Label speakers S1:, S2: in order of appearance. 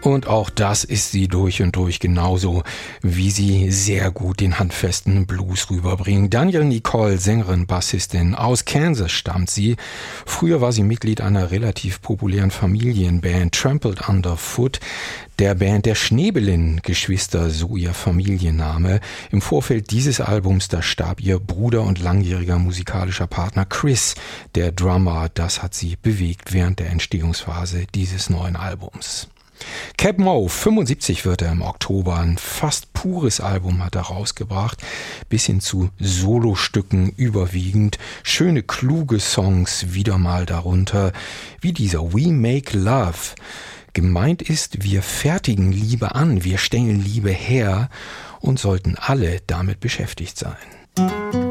S1: Und auch das ist sie durch und durch, genauso wie sie sehr gut den handfesten Blues rüberbringt. Danielle Nicole, Sängerin, Bassistin, aus Kansas stammt sie. Früher war sie Mitglied einer relativ populären Familienband, Trampled Underfoot, der Band der Schneebelin-Geschwister, so ihr Familienname. Im Vorfeld dieses Albums, da starb ihr Bruder und langjähriger musikalischer Partner Chris, der Drummer. Das hat sie bewegt während der Entstehungsphase dieses neuen Albums. Cap Moe, 75 wird er im Oktober, ein fast pures Album hat er rausgebracht, bis hin zu Solostücken überwiegend, schöne kluge Songs wieder mal darunter, wie dieser We Make Love. Gemeint ist, wir fertigen Liebe an, wir stellen Liebe her und sollten alle damit beschäftigt sein.